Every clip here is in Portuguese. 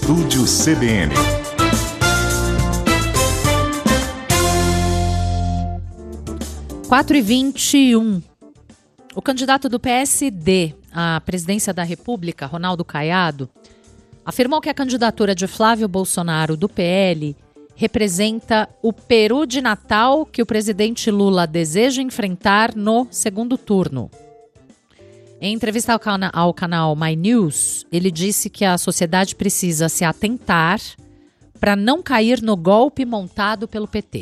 Estúdio CBN. Quatro e 21. O candidato do PSD à presidência da República, Ronaldo Caiado, afirmou que a candidatura de Flávio Bolsonaro do PL representa o peru de Natal que o presidente Lula deseja enfrentar no segundo turno. Em entrevista ao canal My News, ele disse que a sociedade precisa se atentar para não cair no golpe montado pelo PT.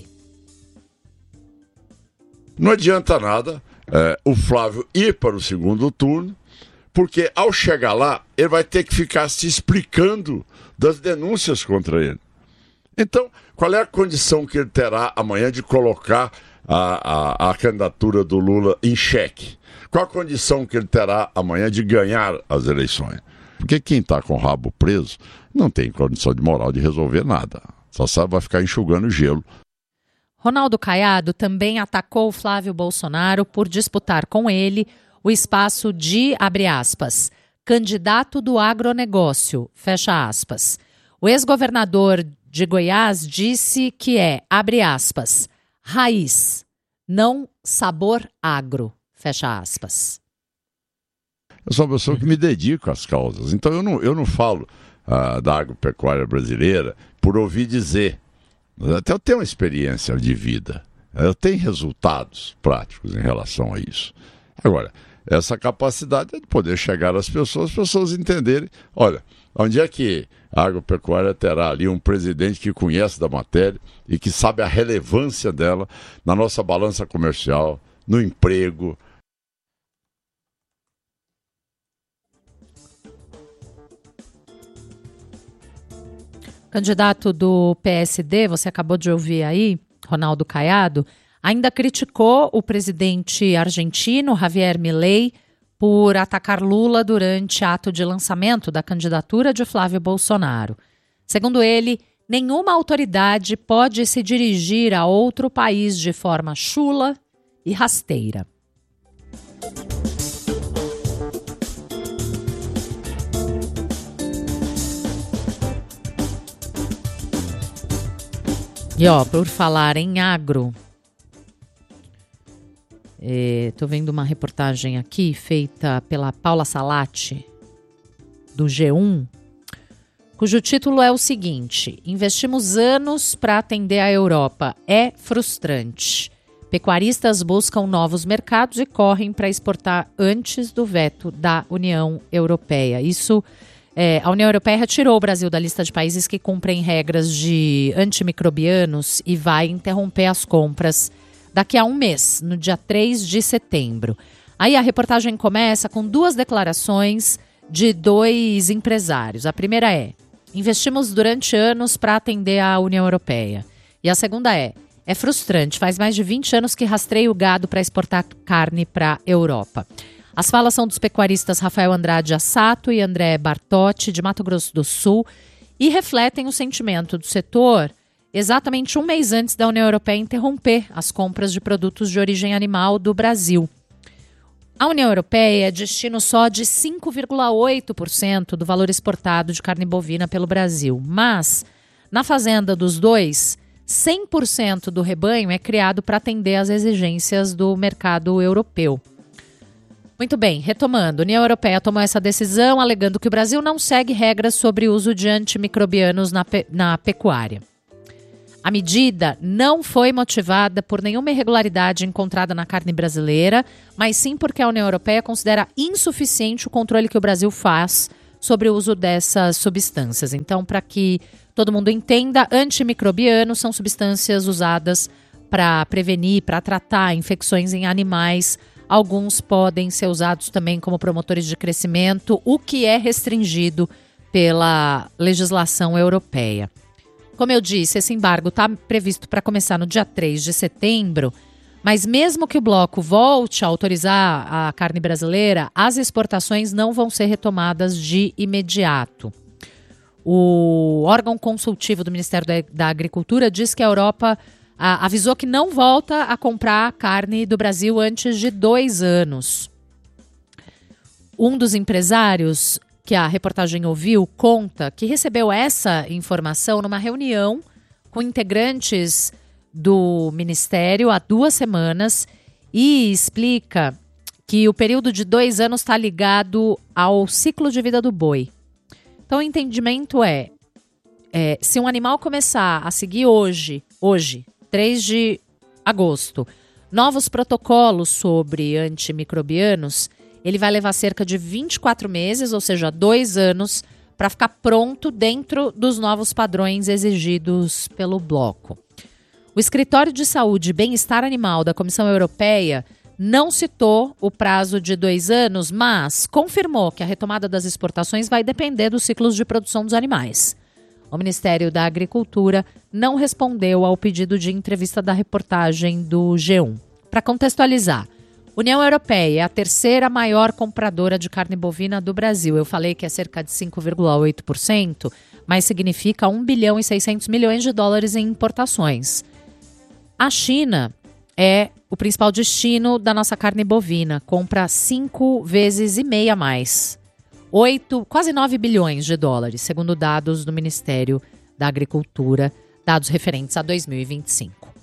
Não adianta nada o Flávio ir para o segundo turno, porque ao chegar lá, ele vai ter que ficar se explicando das denúncias contra ele. Então, qual é a condição que ele terá amanhã de colocar a candidatura do Lula em xeque? Qual a condição que ele terá amanhã de ganhar as eleições? Porque quem está com o rabo preso não tem condição de moral de resolver nada. Só vai ficar enxugando gelo. Ronaldo Caiado também atacou Flávio Bolsonaro por disputar com ele o espaço de, abre aspas, candidato do agronegócio, fecha aspas. O ex-governador de Goiás disse que é, abre aspas, raiz, não sabor agro, fecha aspas. Eu sou uma pessoa que me dedico às causas, então eu não falo da agropecuária brasileira por ouvir dizer. Até eu tenho uma experiência de vida, eu tenho resultados práticos em relação a isso. Agora, essa capacidade é de poder chegar às pessoas entenderem, olha, onde é que a agropecuária terá ali um presidente que conhece da matéria e que sabe a relevância dela na nossa balança comercial, no emprego. Candidato do PSD, você acabou de ouvir aí, Ronaldo Caiado, ainda criticou o presidente argentino, Javier Milei, por atacar Lula durante ato de lançamento da candidatura de Flávio Bolsonaro. Segundo ele, nenhuma autoridade pode se dirigir a outro país de forma chula e rasteira. E por falar em agro, estou vendo uma reportagem aqui feita pela Paula Salati, do G1, cujo título é o seguinte: investimos anos para atender a Europa, é frustrante. Pecuaristas buscam novos mercados e correm para exportar antes do veto da União Europeia. A União Europeia retirou o Brasil da lista de países que cumprem regras de antimicrobianos e vai interromper as compras daqui a um mês, no dia 3 de setembro. Aí a reportagem começa com duas declarações de dois empresários. A primeira é: investimos durante anos para atender a União Europeia. E a segunda é frustrante, faz mais de 20 anos que rastreio o gado para exportar carne para a Europa. As falas são dos pecuaristas Rafael Andrade Assato e André Bartotti, de Mato Grosso do Sul, e refletem o sentimento do setor exatamente um mês antes da União Europeia interromper as compras de produtos de origem animal do Brasil. A União Europeia é destino só de 5,8% do valor exportado de carne bovina pelo Brasil, mas, na fazenda dos dois, 100% do rebanho é criado para atender às exigências do mercado europeu. Muito bem, retomando, a União Europeia tomou essa decisão alegando que o Brasil não segue regras sobre o uso de antimicrobianos na pecuária. A medida não foi motivada por nenhuma irregularidade encontrada na carne brasileira, mas sim porque a União Europeia considera insuficiente o controle que o Brasil faz sobre o uso dessas substâncias. Então, para que todo mundo entenda, antimicrobianos são substâncias usadas para prevenir, para tratar infecções em animais. Alguns podem ser usados também como promotores de crescimento, o que é restringido pela legislação europeia. Como eu disse, esse embargo está previsto para começar no dia 3 de setembro, mas mesmo que o bloco volte a autorizar a carne brasileira, as exportações não vão ser retomadas de imediato. O órgão consultivo do Ministério da Agricultura diz que a Europa avisou que não volta a comprar carne do Brasil antes de 2 anos. Um dos empresários que a reportagem ouviu, conta que recebeu essa informação numa reunião com integrantes do Ministério há 2 semanas e explica que o período de 2 anos está ligado ao ciclo de vida do boi. Então, o entendimento é se um animal começar a seguir hoje, 3 de agosto, novos protocolos sobre antimicrobianos, ele vai levar cerca de 24 meses, ou seja, 2 anos, para ficar pronto dentro dos novos padrões exigidos pelo bloco. O Escritório de Saúde e Bem-Estar Animal da Comissão Europeia não citou o prazo de 2 anos, mas confirmou que a retomada das exportações vai depender dos ciclos de produção dos animais. O Ministério da Agricultura não respondeu ao pedido de entrevista da reportagem do G1. Para contextualizar, a União Europeia é a 3ª maior compradora de carne bovina do Brasil. Eu falei que é cerca de 5,8%, mas significa 1 bilhão e 600 milhões de dólares em importações. A China é o principal destino da nossa carne bovina, compra 5,5 vezes a mais. Quase 9 bilhões de dólares, segundo dados do Ministério da Agricultura, dados referentes a 2025.